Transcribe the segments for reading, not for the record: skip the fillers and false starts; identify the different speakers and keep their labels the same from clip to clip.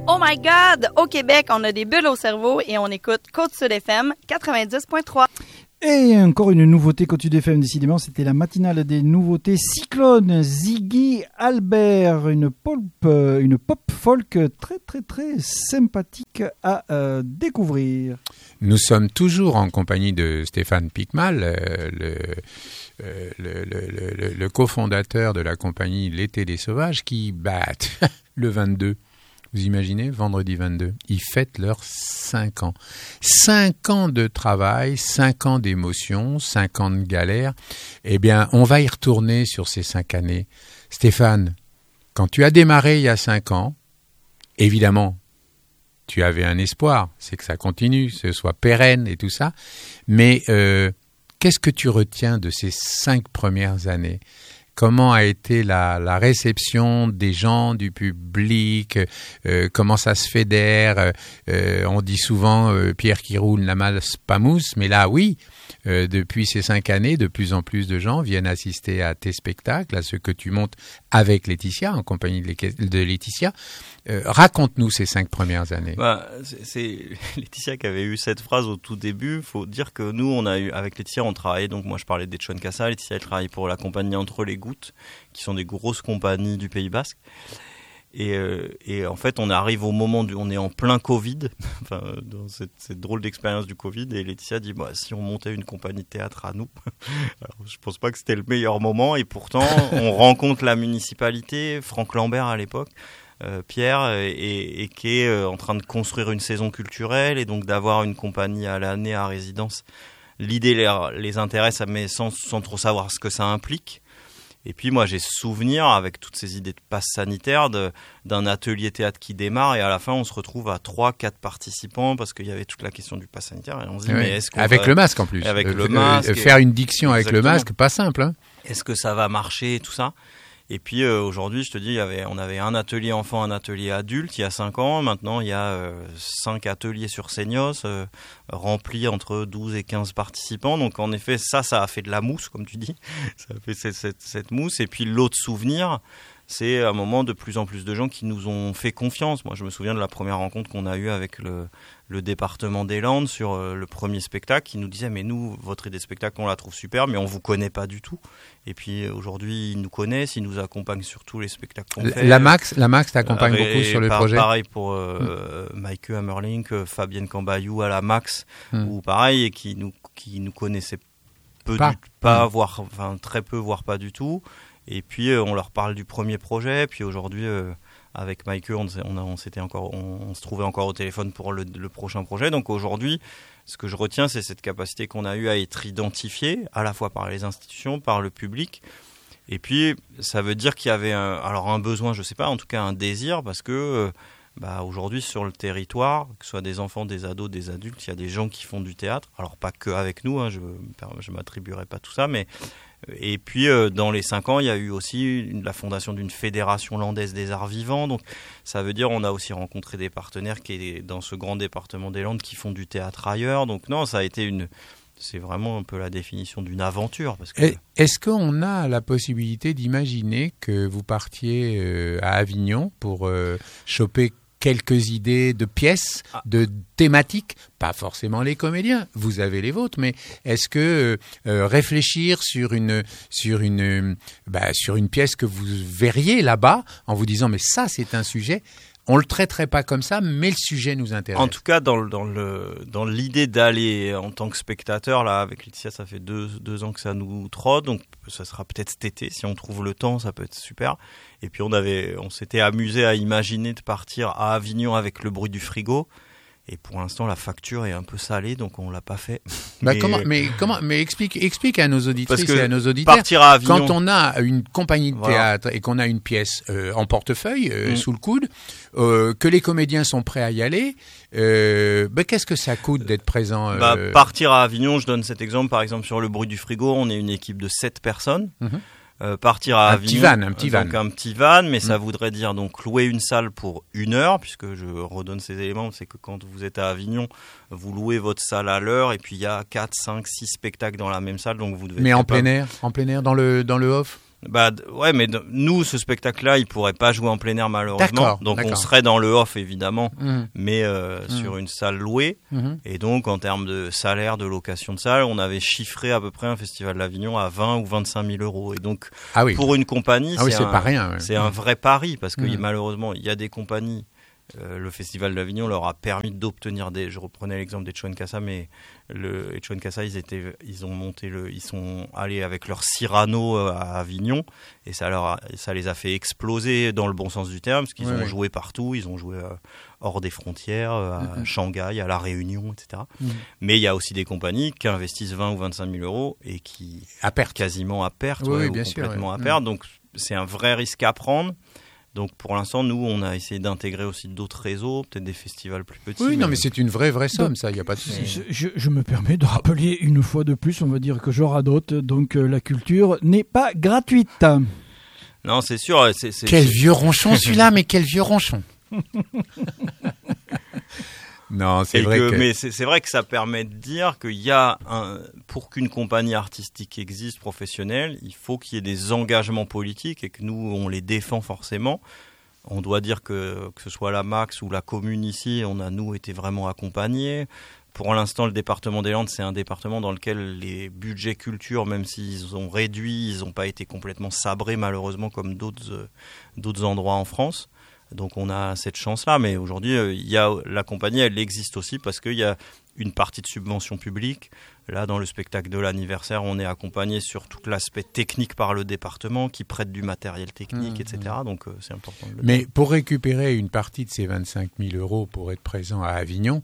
Speaker 1: Oh my God! Au Québec, on a des bulles au cerveau et on écoute Côte-Sud FM 90.3.
Speaker 2: Et encore une nouveauté Côte-Sud FM, décidément, c'était la matinale des nouveautés Cyclone, Ziggy Albert, une pop folk très très très sympathique à découvrir.
Speaker 3: Nous sommes toujours en compagnie de Stéphane Picmal, le cofondateur de la compagnie L'été des Sauvages qui battent le 22. Vous imaginez, vendredi 22, ils fêtent leurs 5 ans. 5 ans de travail, 5 ans d'émotion, 5 ans de galère. Eh bien, on va y retourner sur ces 5 années. Stéphane, quand tu as démarré il y a 5 ans, évidemment, tu avais un espoir, c'est que ça continue, que ce soit pérenne et tout ça. Mais qu'est-ce que tu retiens de ces 5 premières années ? Comment a été la réception des gens, du public, comment ça se fédère, on dit souvent Pierre qui roule n'a mal pas mousse, mais là oui, depuis ces 5 années, de plus en plus de gens viennent assister à tes spectacles, à ceux que tu montes avec Laetitia, en compagnie de Laetitia. Raconte-nous ces 5 premières années.
Speaker 4: C'est Laetitia qui avait eu cette phrase au tout début. Il faut dire que nous, on a eu, avec Laetitia, on travaillait, donc moi je parlais d'Etchon Casa, Laetitia elle travaille pour la compagnie Entre les Gouttes, qui sont des grosses compagnies du Pays Basque. Et en fait, on arrive au moment on est en plein Covid, enfin, dans cette drôle d'expérience du Covid, et Laetitia dit si on montait une compagnie de théâtre à nous. Alors, je pense pas que c'était le meilleur moment, et pourtant, on rencontre la municipalité, Franck Lambert à l'époque, Pierre, et qui est en train de construire une saison culturelle, et donc d'avoir une compagnie à l'année à résidence. L'idée les intéresse, mais sans trop savoir ce que ça implique. Et puis moi j'ai souvenir, avec toutes ces idées de passe sanitaire, d'un atelier théâtre qui démarre, et à la fin on se retrouve à 3-4 participants parce qu'il y avait toute la question du passe sanitaire, et on se dit mais est-ce qu'on
Speaker 3: avec le masque en plus,
Speaker 4: avec le masque,
Speaker 3: faire une diction avec
Speaker 4: exactement.
Speaker 3: Le masque, pas simple, hein.
Speaker 4: Est-ce que ça va marcher et tout ça? Et puis aujourd'hui, je te dis, on avait un atelier enfant, un atelier adulte il y a 5 ans. Maintenant, il y a 5 ateliers sur Seignos, remplis entre 12 et 15 participants. Donc en effet, ça a fait de la mousse, comme tu dis. Ça a fait cette mousse. Et puis l'autre souvenir, c'est un moment de plus en plus de gens qui nous ont fait confiance. Moi, je me souviens de la première rencontre qu'on a eue avec le département des Landes sur le premier spectacle, qui nous disait mais nous, votre idée de spectacle, on la trouve super, mais on vous connaît pas du tout. Et puis aujourd'hui, ils nous connaissent, ils nous accompagnent sur tous les spectacles qu'on fait.
Speaker 3: La Max t'accompagne beaucoup sur le projet.
Speaker 4: Pareil pour Maike Hammerlink, Fabienne Cambayou à la Max, ou pareil, et qui nous connaissaient très peu, voire pas du tout. Et puis on leur parle du premier projet. Puis aujourd'hui, avec Maike, on se trouvait encore au téléphone pour le prochain projet. Donc aujourd'hui, ce que je retiens, c'est cette capacité qu'on a eue à être identifié, à la fois par les institutions, par le public. Et puis, ça veut dire qu'il y avait un besoin, je sais pas, en tout cas un désir, parce que aujourd'hui, sur le territoire, que ce soit des enfants, des ados, des adultes, il y a des gens qui font du théâtre. Alors, pas que avec nous, je m'attribuerai pas tout ça, mais... Et puis, dans les 5 ans, il y a eu aussi la fondation d'une fédération landaise des arts vivants. Donc, ça veut dire on a aussi rencontré des partenaires qui, dans ce grand département des Landes, qui font du théâtre ailleurs. Donc, non, ça a été c'est vraiment un peu la définition d'une aventure. Parce que...
Speaker 3: Est-ce qu'on a la possibilité d'imaginer que vous partiez à Avignon pour choper quelques idées de pièces, de thématiques, pas forcément les comédiens, vous avez les vôtres, mais est-ce que réfléchir sur une pièce que vous verriez là-bas, en vous disant mais ça c'est un sujet, on le traiterait pas comme ça, mais le sujet nous intéresse.
Speaker 4: En tout cas, dans l'idée d'aller en tant que spectateur, là, avec Laetitia, ça fait 2 ans que ça nous trotte, donc ça sera peut-être cet été, si on trouve le temps, ça peut être super. Et puis on s'était amusé à imaginer de partir à Avignon avec Le bruit du frigo. Et pour l'instant, la facture est un peu salée, donc on l'a pas fait.
Speaker 3: Mais explique à nos auditrices et à nos auditeurs.
Speaker 4: Partir à Avignon,
Speaker 3: quand on a une compagnie de théâtre et qu'on a une pièce en portefeuille, sous le coude, que les comédiens sont prêts à y aller, qu'est-ce que ça coûte d'être présent
Speaker 4: Partir à Avignon, je donne cet exemple. Par exemple, sur Le bruit du frigo, on est une équipe de 7 personnes. Partir à Avignon, un petit van, mais ça voudrait dire donc louer une salle pour 1 heure, puisque je redonne ces éléments, c'est que quand vous êtes à Avignon, vous louez votre salle à l'heure, et puis il y a 4, 5, 6 spectacles dans la même salle, donc vous devez...
Speaker 3: Mais en plein air, dans le off?
Speaker 4: Mais nous, ce spectacle-là, il pourrait pas jouer en plein air malheureusement. Donc on serait dans le off évidemment, mais sur une salle louée. Et donc en termes de salaire, de location de salle, on avait chiffré à peu près un festival d'Avignon à 20 ou 25 000 euros. Et donc pour une compagnie,
Speaker 3: c'est pas rien. Ouais.
Speaker 4: C'est un vrai pari parce que malheureusement, il y a des compagnies. Le Festival d'Avignon leur a permis d'obtenir je reprenais l'exemple des Chouan Casa, mais les Chouan Casa, ils sont allés avec leur Cyrano à Avignon et ça les a fait exploser dans le bon sens du terme, parce qu'ils ont joué partout, ils ont joué hors des frontières, à Shanghai, à La Réunion, etc. Mais il y a aussi des compagnies qui investissent 20 ou 25 000 euros et qui quasiment à perte, ou complètement à perte. Donc c'est un vrai risque à prendre. Donc pour l'instant, nous, on a essayé d'intégrer aussi d'autres réseaux, peut-être des festivals plus petits.
Speaker 3: Oui, mais c'est une vraie somme, ça, il n'y a pas de souci.
Speaker 2: Je me permets de rappeler une fois de plus, on va dire que je radote, donc la culture n'est pas gratuite.
Speaker 4: Non, c'est sûr.
Speaker 3: Quel vieux ronchon celui-là, mais quel vieux ronchon. Non, c'est vrai
Speaker 4: mais c'est vrai que ça permet de dire qu'il y a pour qu'une compagnie artistique existe, professionnelle, il faut qu'il y ait des engagements politiques et que nous, on les défend forcément. On doit dire que ce soit la Max ou la commune ici, on a, nous, été vraiment accompagnés. Pour l'instant, le département des Landes, c'est un département dans lequel les budgets culture, même s'ils ont réduit, ils n'ont pas été complètement sabrés, malheureusement, comme d'autres endroits en France. Donc on a cette chance-là, mais aujourd'hui, la compagnie, elle existe aussi parce qu'il y a une partie de subvention publique. Là, dans le spectacle de l'anniversaire, on est accompagné sur tout l'aspect technique par le département qui prête du matériel technique, etc. Donc c'est important de le dire.
Speaker 3: Mais pour récupérer une partie de ces 25 000 euros pour être présent à Avignon,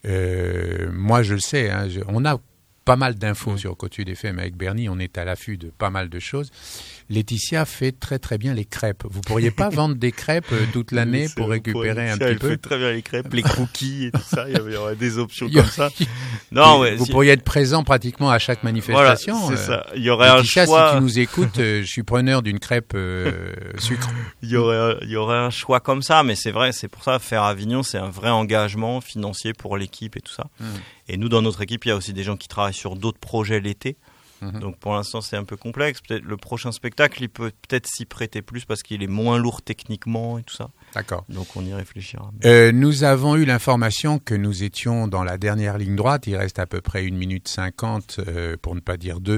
Speaker 3: moi je le sais, on a pas mal d'infos sur Côte Sud FM avec Bernie, on est à l'affût de pas mal de choses. Laetitia fait très très bien les crêpes. Vous pourriez pas vendre des crêpes toute l'année pour récupérer un petit peu?
Speaker 4: Elle fait très bien les crêpes, les cookies et tout ça. Il y aurait des options comme ça. Non,
Speaker 3: vous pourriez être présent pratiquement à chaque manifestation.
Speaker 4: Voilà, c'est ça. Il y aurait
Speaker 3: Laetitia,
Speaker 4: un choix.
Speaker 3: Si tu nous écoutes, je suis preneur d'une crêpe sucre.
Speaker 4: Il y aurait un choix comme ça, mais c'est vrai, c'est pour ça faire Avignon, c'est un vrai engagement financier pour l'équipe et tout ça. Et nous, dans notre équipe, il y a aussi des gens qui travaillent sur d'autres projets l'été. Donc pour l'instant, c'est un peu complexe. Peut-être le prochain spectacle, il peut peut-être s'y prêter plus parce qu'il est moins lourd techniquement et tout ça.
Speaker 3: D'accord.
Speaker 4: Donc on y réfléchira.
Speaker 3: Nous avons eu l'information que nous étions dans la dernière ligne droite. Il reste à peu près 1 minute 50, pour ne pas dire 2,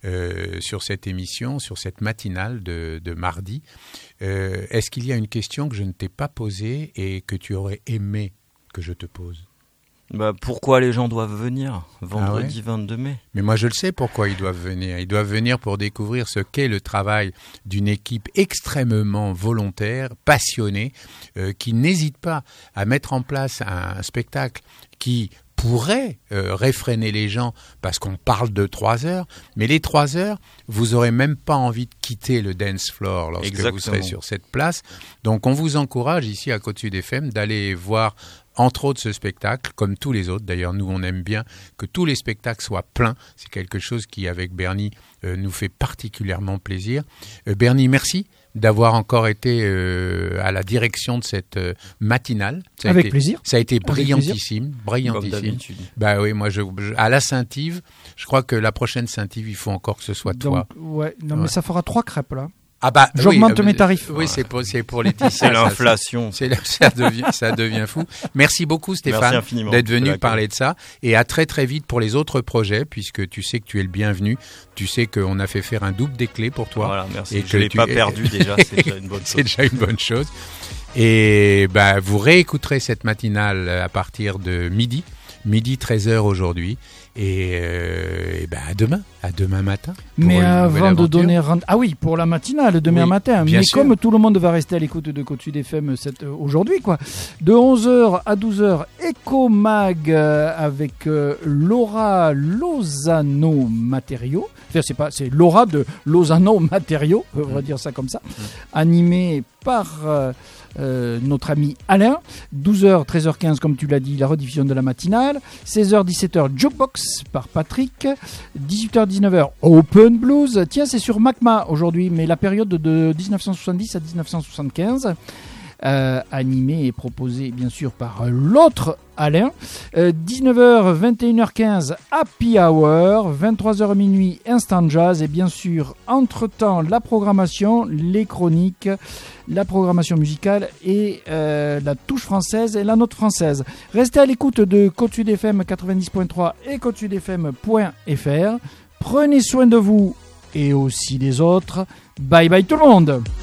Speaker 3: sur cette émission, sur cette matinale de mardi. Est-ce qu'il y a une question que je ne t'ai pas posée et que tu aurais aimé que je te pose ?
Speaker 4: Pourquoi les gens doivent venir vendredi 22 mai?
Speaker 3: Mais moi je le sais pourquoi ils doivent venir. Ils doivent venir pour découvrir ce qu'est le travail d'une équipe extrêmement volontaire, passionnée, qui n'hésite pas à mettre en place un spectacle qui pourrait réfréner les gens parce qu'on parle de 3 heures, mais les 3 heures, vous n'aurez même pas envie de quitter le dance floor lorsque vous serez sur cette place. Donc on vous encourage ici à Côte Sud FM d'aller voir entre autres ce spectacle, comme tous les autres. D'ailleurs, nous, on aime bien que tous les spectacles soient pleins. C'est quelque chose qui, avec Bernie, nous fait particulièrement plaisir. Bernie, merci d'avoir encore été à la direction de cette matinale.
Speaker 2: Avec plaisir.
Speaker 3: Ça a été brillantissime.
Speaker 4: Comme d'habitude.
Speaker 3: Bah oui, moi, à la Saint-Yves, je crois que la prochaine Saint-Yves, il faut encore que ce soit toi.
Speaker 2: Mais ça fera 3 crêpes, là.
Speaker 3: Ah bah,
Speaker 2: j'augmente mes tarifs.
Speaker 3: Oui, c'est pour les tissus.
Speaker 4: C'est l'inflation.
Speaker 3: Ça devient fou. Merci beaucoup Stéphane d'être venu parler de ça. Et à très très vite pour les autres projets, puisque tu sais que tu es le bienvenu. Tu sais qu'on a fait faire un double des clés pour toi.
Speaker 4: Voilà, merci. Et je ne l'ai pas perdu déjà, c'est déjà une bonne chose.
Speaker 3: C'est déjà une bonne chose. Et vous réécouterez cette matinale à partir de midi 13h aujourd'hui. Et à demain matin.
Speaker 2: Mais avant de donner pour la matinale demain matin. Mais sûr. Comme tout le monde va rester à l'écoute de Côte Sud FM aujourd'hui, quoi. De 11h à 12h, Ecomag avec Laura Lozano Matériaux. Enfin, c'est Laura de Lozano Matériaux, on va dire ça comme ça. Animé par notre ami Alain. 12h, 13h15, comme tu l'as dit, la rediffusion de la matinale. 16h, 17h, Jukebox par Patrick. 18h, 19h, Open Blues. Tiens, c'est sur MACMA aujourd'hui, mais la période de 1970 à 1975. animé et proposé bien sûr par l'autre Alain. 19h, 21h15, Happy Hour, 23h minuit, Instant Jazz, et bien sûr, entre-temps, la programmation, les chroniques, la programmation musicale et la touche française et la note française. Restez à l'écoute de Côte Sud FM 90.3 et côtesudfm.fr. Prenez soin de vous et aussi des autres. Bye bye tout le monde.